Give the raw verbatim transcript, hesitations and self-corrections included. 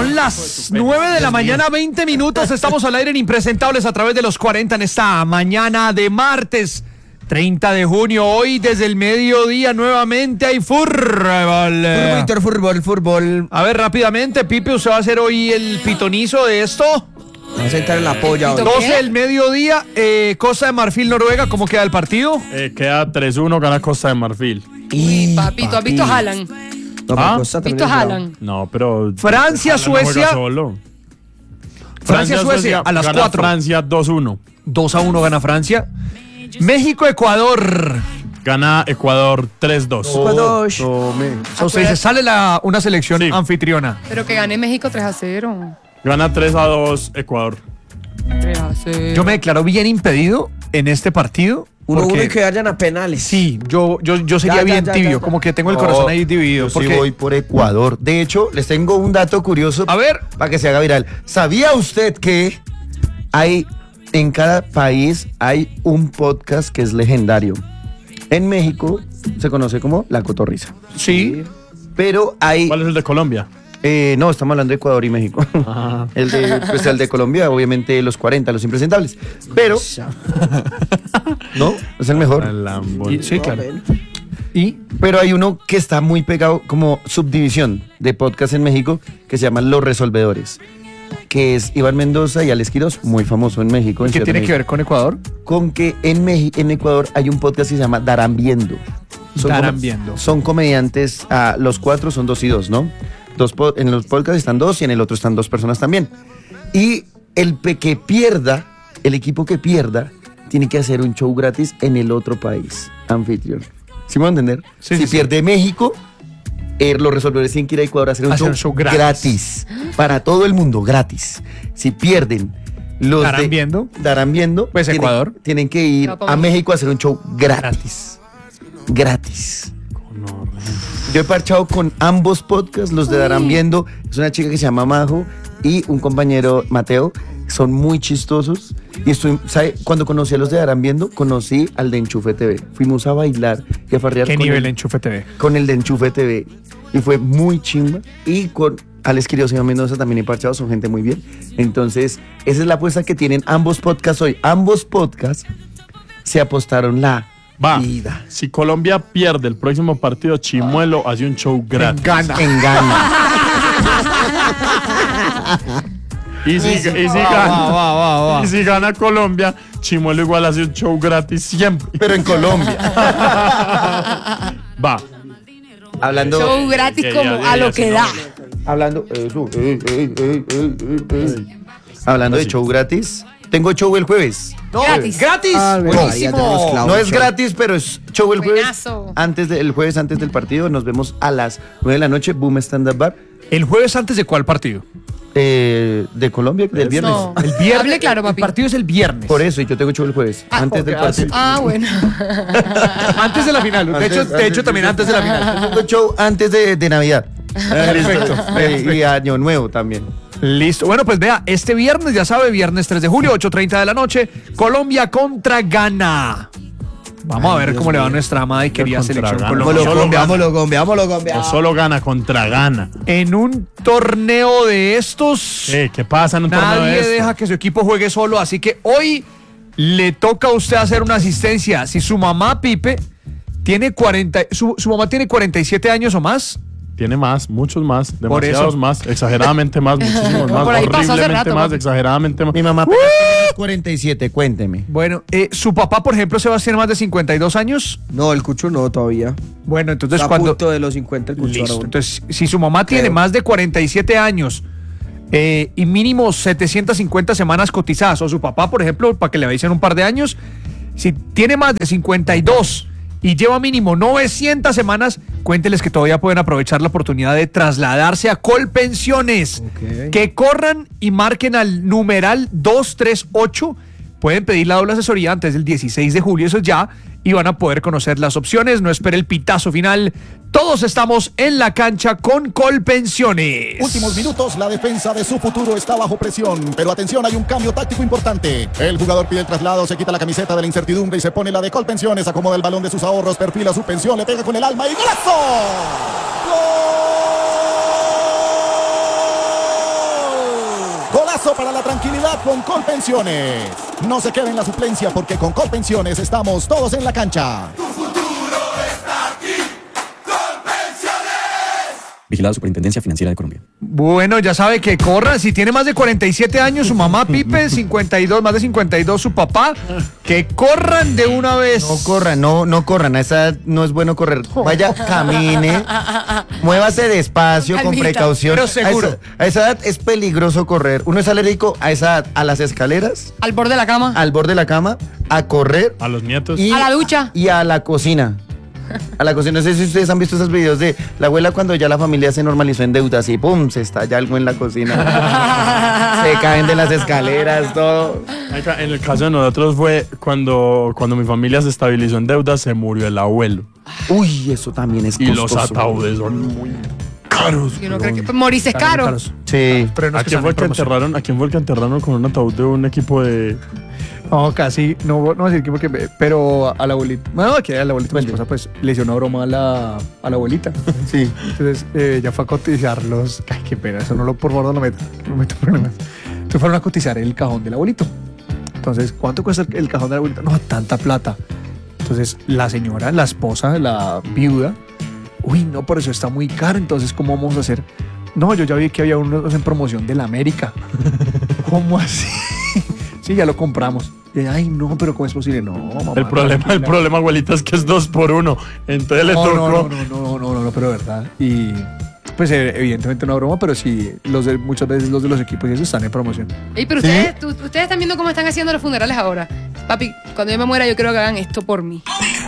Son las nueve de la mañana, veinte minutos. Estamos al aire en Impresentables a través de los cuarenta en esta mañana de martes treinta de junio. Hoy desde el mediodía nuevamente hay fútbol. Fútbol, fútbol, fútbol. A ver, rápidamente, Pipe, ¿usted va a hacer hoy el pitonizo de esto? Vamos a entrar en la polla. doce del mediodía, eh, Costa de Marfil, Noruega. ¿Cómo queda el partido? Eh, queda tres uno, gana Costa de Marfil. Y papi, ¿tú has visto Haaland? No, ¿Ah? Costa ¿Has visto también es Haaland? No, pero... Francia, Haaland no juega Suecia. solo. Francia, Suecia, a las gana cuatro. Francia dos uno. dos a uno gana Francia. México, Ecuador. Gana Ecuador tres dos. Ecuador. O sea, usted dice, sale la, una selección Sí. anfitriona. Pero que gane México tres a cero. Gana tres a dos Ecuador. tres a cero. Yo me declaro bien impedido en este partido. Uno, porque- uno y que vayan a penales. Sí, yo, yo, yo sería Ya, ya, bien ya, tibio, ya, ya. como que tengo el No, corazón ahí dividido. Yo sí Porque, voy por Ecuador. De hecho, les tengo un dato curioso a ver, para que se haga viral. ¿Sabía usted que hay en cada país hay un podcast que es legendario? En México se conoce como La Cotorrisa. sí, Pero hay... ¿Cuál es el de Colombia? eh, no, estamos hablando de Ecuador y México. Ajá. El de, pues, el de Colombia, obviamente los cuarenta, los impresentables. Pero... ¿No? Es el mejor. El Lambo. y- sí, claro. Y Pero hay uno que está muy pegado como subdivisión de podcast en México que se llama Los Resolvedores, que es Iván Mendoza y Alex Quiroz, muy famoso en México. en ¿qué Ciudad de tiene que México. ver con Ecuador? Con que en, Meji- en Ecuador hay un podcast que se llama Darambiendo. Son Darán como- Viendo. Son comediantes, ah, los cuatro son dos y dos, ¿no? Dos po- en los podcasts están dos y en el otro están dos personas también. Y el pe- que pierda, el equipo que pierda, tiene que hacer un show gratis en el otro país anfitrión. ¿Sí me van a entender? Sí, si sí, sí. pierde México, eh, los resolvedores tienen que ir a Ecuador a hacer un, Hacer show, un show gratis. gratis. Para todo el mundo, gratis. Si pierden, los Darán de- Viendo. Darán viendo. Pues tienen- Ecuador. Tienen que ir Va pa' a México. México a hacer un show gratis. Gratis. Yo he parchado con ambos podcasts, los de Darán Viendo. Es una chica que se llama Majo y un compañero, Mateo. Son muy chistosos. Y estoy, ¿sabe? Cuando conocí a los de Darán Viendo, conocí al de Enchufe T V. Fuimos a bailar y a farrear ¿Qué con nivel el, Enchufe T V? con el de Enchufe T V. Y fue muy chimba. Y con Alex Quiroz y Iván Mendoza también he parchado, son gente muy bien. Entonces, esa es la apuesta que tienen ambos podcasts hoy. Ambos podcasts se apostaron la Va. vida. Si Colombia pierde el próximo partido, Chimuelo hace un show gratis. Gana. En gana. Y si, y si Va, gana, va, va, va. y si gana Colombia, Chimuelo igual hace un show gratis siempre. Pero en Colombia. Va. Hablando. Show gratis Ya, como ya, ya, a lo ya, que sí, da. no. Hablando. Eso, eh, eh, eh, eh, eh, eh. Hablando de Así. show gratis. Tengo show el jueves. No, Gratis. gratis. Ah, bueno, ahí ya tenemos Buenísimo. clavo. No es show. gratis, pero es show el jueves. Buenazo. Antes de- el jueves antes del partido. Nos vemos a las nueve de la noche. Boom Stand Up Bar. ¿El jueves antes de cuál partido? Eh, de Colombia, del viernes. No. El viernes. Hable claro, El papi. partido es el viernes. Por eso, y yo tengo show el jueves. Ah, antes ok, del ah, partido. sí. Ah, bueno. Antes de la final. De Antes- hecho, de antes- hecho también antes de la final. Tengo show antes de, de Navidad. Perfecto. Eh, y Año Nuevo también. Listo. Bueno, pues vea, este viernes, ya sabe, viernes tres de julio, ocho treinta de la noche, Colombia contra Ghana. Vamos a ver cómo le va a nuestra amada y querida Contra selección Ghana. colombiana. Solo Vámonos, gana. vámonos, Colombia, vámonos, Colombia. O solo gana contra gana. En un torneo de estos, Eh, ¿Qué pasa en un torneo nadie de esto? deja que su equipo juegue solo, así que hoy le toca a usted hacer una asistencia. Si su mamá, Pipe, tiene cuarenta, su, su mamá tiene cuarenta y siete años o más, Tiene más, muchos más, Por demasiados eso. más, exageradamente más, muchísimos más, Por ahí pasó hace horriblemente rato, más, papi. exageradamente más. Mi mamá apenas tiene cuarenta y siete, cuénteme. bueno, eh, su papá, por ejemplo, Sebastián, más de cincuenta y dos años. No, el cucho no todavía. Bueno, entonces Está a cuando... punto de los cincuenta el cucho. Listo. ahora. Entonces, si su mamá tiene Creo. más de cuarenta y siete años eh, y mínimo setecientas cincuenta semanas cotizadas, o su papá, por ejemplo, para que le avisen un par de años, si tiene más de cincuenta y dos y lleva mínimo novecientas semanas, cuénteles que todavía pueden aprovechar la oportunidad de trasladarse a Colpensiones. Ok. Que corran y marquen al numeral dos tres ocho. Pueden pedir la doble asesoría antes del dieciséis de julio, eso es ya, y van a poder conocer las opciones. No espere el pitazo final. Todos estamos en la cancha con Colpensiones. Últimos minutos, la defensa de su futuro está bajo presión, pero atención, hay un cambio táctico importante. El jugador pide el traslado, se quita la camiseta de la incertidumbre y se pone la de Colpensiones, acomoda el balón de sus ahorros, perfila su pensión, le pega con el alma y ¡golazo! ¡Gol! para la tranquilidad con Colpensiones. No se quede en la suplencia porque con Colpensiones estamos todos en la cancha. Vigilado Superintendencia Financiera de Colombia. Bueno, ya sabe que corra. Si tiene más de cuarenta y siete años, su mamá Pipe, cincuenta y dos, más de cincuenta y dos, su papá, que corran de una vez. No corran, no, no corran. A esa edad no es bueno correr. Vaya, camine, muévase despacio, con Calmita, precaución. pero seguro. A esa, a esa edad es peligroso correr. Uno es alérgico a esa edad, a las escaleras, Al borde de la cama. al borde de la cama, a correr A los nietos. y A la ducha. y a la cocina. A la cocina. No sé si ustedes han visto esos videos de la abuela cuando ya la familia se normalizó en deudas y pum, se estalla algo en la cocina. Se caen de las escaleras, todo. Acá, en el caso de nosotros fue cuando, cuando mi familia se estabilizó en deuda, se murió el abuelo. Uy, eso también es Y costoso. los ataúdes son muy caros. Y uno cree que morirse es caro. Sí. Pero no ¿A es que quién están fue en que promoción. enterraron? ¿A quién fue el que enterraron con un ataúd de un equipo de...? No, casi, no, no voy a decir que porque, pero a la abuelita, bueno, que a la abuelita, mi esposa, pues, le hizo una broma a la, a la abuelita. Sí. Entonces, eh, ella fue a cotizarlos. Ay, qué pena, eso no lo, por favor, no lo meto, no meto problemas. Entonces fueron a cotizar el cajón del abuelito. Entonces, ¿cuánto cuesta el, el cajón del abuelito? No, tanta plata. Entonces, la señora, la esposa, la viuda, uy, no, por eso está muy caro, entonces, ¿cómo vamos a hacer? No, yo ya vi que había unos en promoción de la América. ¿Cómo así? Sí, ya lo compramos. Y ella, ay, no, pero ¿cómo es posible? No, mamá. El problema, el tranquila. problema, abuelita, es que es dos por uno. Entonces le No, tocó... no, no, no, no, no, no, no, pero de verdad. Y pues eh, evidentemente una broma, pero sí, los de, muchas veces los de los equipos y eso están en promoción. Ey, pero ustedes, tú- ustedes están viendo cómo están haciendo los funerales ahora. Papi, cuando yo me muera, yo quiero que hagan esto por mí.